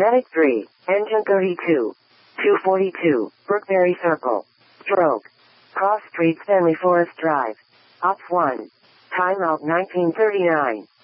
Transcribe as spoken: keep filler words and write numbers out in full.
Medic three, Engine thirty-two. two forty-two, Brookberry Circle. Stroke. Cross Street, Stanley Forest Drive. Ops one. Time out nineteen thirty-nine.